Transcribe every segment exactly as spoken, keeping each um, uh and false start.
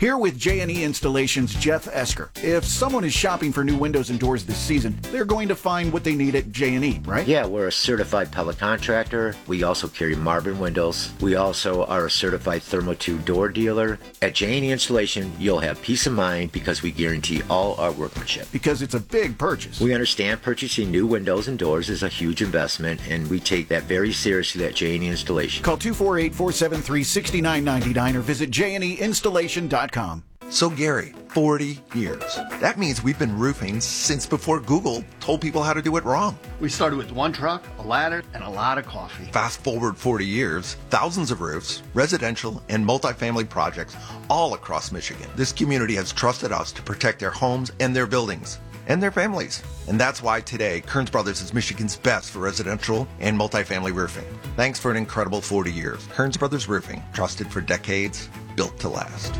Here with J and E Installations' Jeff Esker. If someone is shopping for new windows and doors this season, they're going to find what they need at J and E, right? Yeah, we're a certified pellet contractor. We also carry Marvin windows. We also are a certified Thermo two door dealer. At J and E Installation, you'll have peace of mind because we guarantee all our workmanship. Because it's a big purchase. We understand purchasing new windows and doors is a huge investment, and we take that very seriously at J and E Installation. Call two four eight, four seven three, six nine nine nine or visit J and E installation dot com. So Gary, forty years. That means we've been roofing since before Google told people how to do it wrong. We started with one truck, a ladder, and a lot of coffee. Fast forward forty years, thousands of roofs, residential and multifamily projects all across Michigan. This community has trusted us to protect their homes and their buildings and their families. And that's why today, Kearns Brothers is Michigan's best for residential and multifamily roofing. Thanks for an incredible forty years. Kearns Brothers Roofing, trusted for decades, built to last.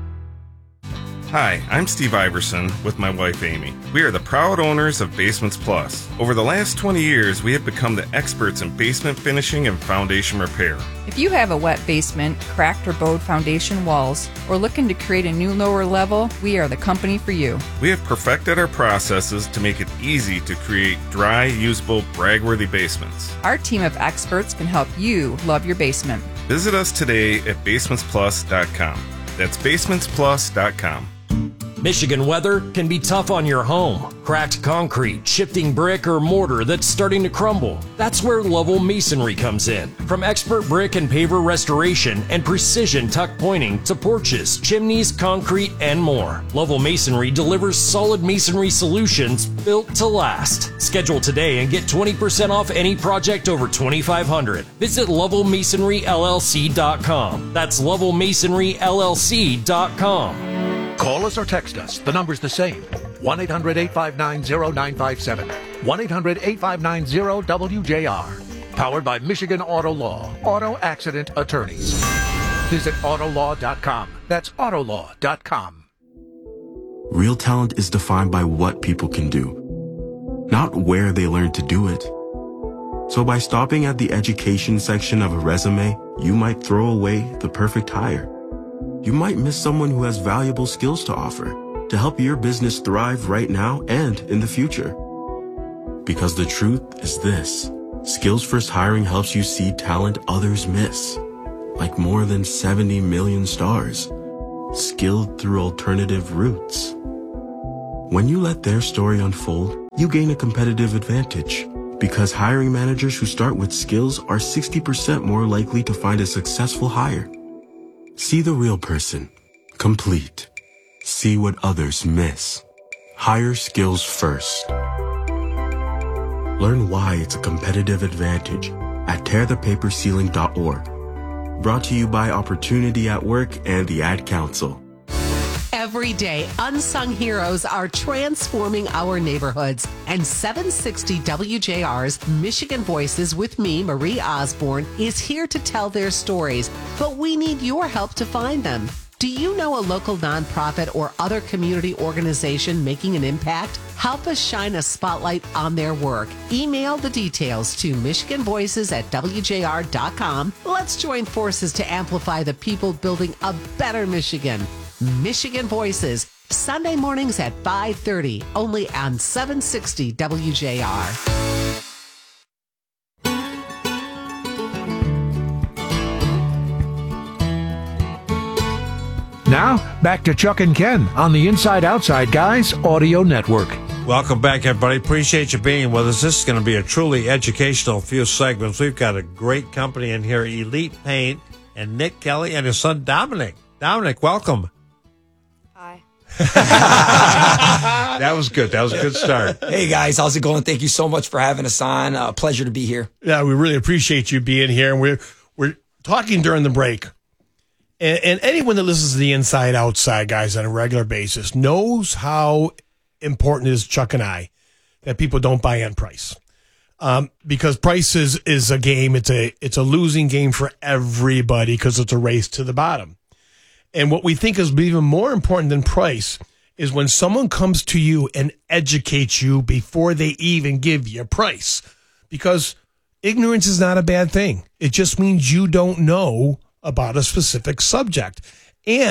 Hi, I'm Steve Iverson with my wife Amy. We are the proud owners of Basements Plus. Over the last twenty years, we have become the experts in basement finishing and foundation repair. If you have a wet basement, cracked or bowed foundation walls, or looking to create a new lower level, we are the company for you. We have perfected our processes to make it easy to create dry, usable, brag-worthy basements. Our team of experts can help you love your basement. Visit us today at basements plus dot com. That's basements plus dot com. Michigan weather can be tough on your home. Cracked concrete, shifting brick or mortar that's starting to crumble. That's where Lovell Masonry comes in. From expert brick and paver restoration and precision tuck pointing to porches, chimneys, concrete, and more. Lovell Masonry delivers solid masonry solutions built to last. Schedule today and get twenty percent off any project over twenty-five hundred dollars. Visit Lovell Masonry L L C dot com. That's Lovell Masonry L L C dot com. Call us or text us. The number's the same. one eight hundred, eight five nine, zero nine five seven. one eight hundred, eight five nine, zero W J R. Powered by Michigan Auto Law. Auto Accident Attorneys. Visit auto law dot com. That's auto law dot com. Real talent is defined by what people can do, not where they learn to do it. So by stopping at the education section of a resume, you might throw away the perfect hire. You might miss someone who has valuable skills to offer to help your business thrive right now and in the future. Because the truth is this: Skills First Hiring helps you see talent others miss, like more than seventy million stars, skilled through alternative routes. When you let their story unfold, you gain a competitive advantage, because hiring managers who start with skills are sixty percent more likely to find a successful hire. See the real person. Complete. See what others miss. Hire skills first. Learn why it's a competitive advantage at tear the paper ceiling dot org. Brought to you by Opportunity at Work and the Ad Council. Every day, unsung heroes are transforming our neighborhoods. And seven sixty W J R's Michigan Voices with me, Marie Osborne, is here to tell their stories. But we need your help to find them. Do you know a local nonprofit or other community organization making an impact? Help us shine a spotlight on their work. Email the details to michigan voices at W J R dot com. Let's join forces to amplify the people building a better Michigan. Michigan Voices, Sunday mornings at five thirty, only on seven sixty W J R. Now, back to Chuck and Ken on the Inside Outside Guys Audio Network. Welcome back, everybody. Appreciate you being with us. This is going to be a truly educational few segments. We've got a great company in here, Elite Paint, and Nick Kelly and his son, Dominic. Dominic, welcome. Hi. That was good. That was a good start. Hey, guys. How's it going? Thank you so much for having us on. Uh, pleasure to be here. Yeah, we really appreciate you being here. And we're, we're talking during the break. And, and anyone that listens to the Inside Outside Guys on a regular basis knows how important it is, Chuck and I, that people don't buy on price. Um, because price is, is a game. It's a, it's a losing game for everybody because it's a race to the bottom. And what we think is even more important than price is when someone comes to you and educates you before they even give you a price. Because ignorance is not a bad thing. It just means you don't know about a specific subject. And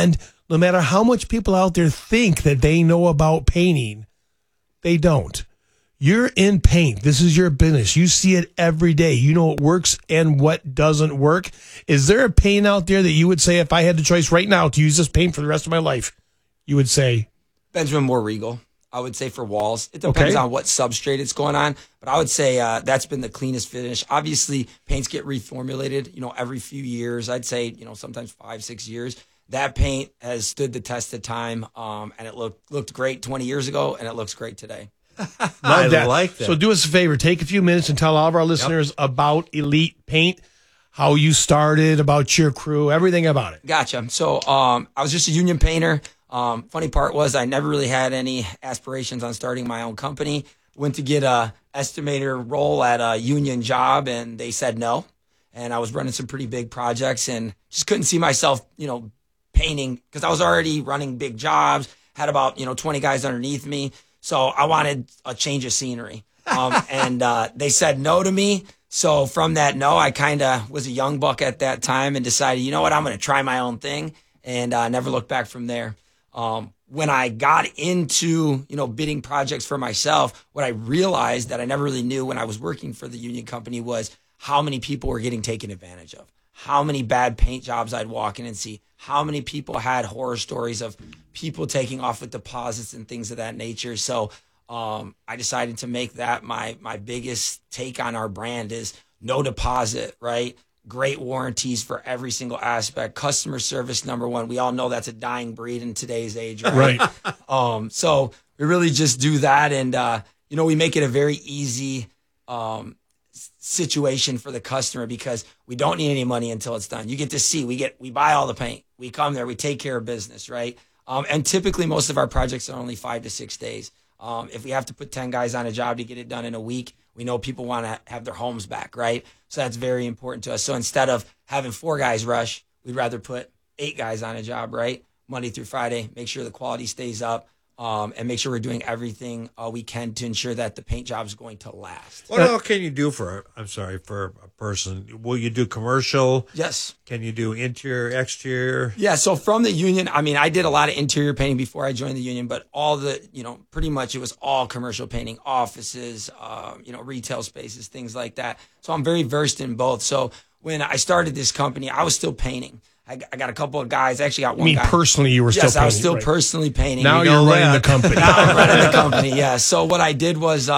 No matter how much people out there think that they know about painting, they don't. You're in paint. This is your business. You see it every day. You know what works and what doesn't work. Is there a paint out there that you would say, if I had the choice right now to use this paint for the rest of my life, you would say? Benjamin Moore Regal, I would say, for walls. It depends Okay. on what substrate it's going on, but I would say uh, that's been the cleanest finish. Obviously, paints get reformulated, you know, every few years. I'd say, you know, sometimes five, six years. That paint has stood the test of time, um, and it looked looked great twenty years ago, and it looks great today. Love I that. like that. So do us a favor. Take a few minutes and tell all of our listeners about Elite Paint, how you started, about your crew, everything about it. Gotcha. So um, I was just a union painter. Um, funny part was I never really had any aspirations on starting my own company. Went to get a estimator role at a union job, and they said no. And I was running some pretty big projects and just couldn't see myself, you know, painting because I was already running big jobs, had about, you know, twenty guys underneath me. So I wanted a change of scenery. Um, and uh, they said no to me. So from that no, I kind of was a young buck at that time and decided, you know what, I'm going to try my own thing, and uh, never looked back from there. Um, when I got into, you know, bidding projects for myself, what I realized that I never really knew when I was working for the union company was how many people were getting taken advantage of, how many bad paint jobs I'd walk in and see, how many people had horror stories of people taking off with deposits and things of that nature. So um, I decided to make that my my biggest take on our brand is no deposit, right? Great warranties for every single aspect. Customer service, number one. We all know that's a dying breed in today's age, right? Right. um, so we really just do that. And, uh, you know, we make it a very easy um, situation for the customer because we don't need any money until it's done. You get to see, we get, we buy all the paint. We come there, we take care of business, right? Um, and typically most of our projects are only five to six days. Um, if we have to put ten guys on a job to get it done in a week, we know people want to have their homes back, right? So that's very important to us. So instead of having four guys rush, we'd rather put eight guys on a job, right? Monday through Friday, make sure the quality stays up, um, and make sure we're doing everything uh, we can to ensure that the paint job is going to last. What all can you do for, I'm sorry, for a person? Will you do commercial? Yes. Can you do interior, exterior? Yeah, so from the union, I mean, I did a lot of interior painting before I joined the union, but all the, you know, pretty much it was all commercial painting, offices, uh, you know, retail spaces, things like that. So I'm very versed in both. So when I started this company, I was still painting. I, I got a couple of guys. I actually got I one mean, guy. personally, you were still Yes, painting. I was still right. personally painting. Now We you're know running that. the company. Now I'm running the company, yeah. So what I did was... Uh,